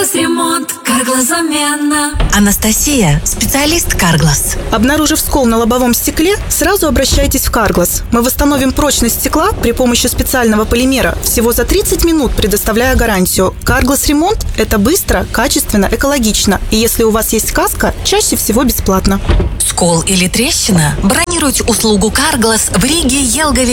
Карглас ремонт, Карглас замена. Анастасия, специалист Карглас. Обнаружив скол на лобовом стекле, сразу обращайтесь в Карглас. Мы восстановим прочность стекла при помощи специального полимера всего за 30 минут, предоставляя гарантию. Карглас ремонт – это быстро, качественно, экологично. И если у вас есть каска, чаще всего бесплатно. Скол или трещина? Бронируйте услугу Карглас в Риге, Елгове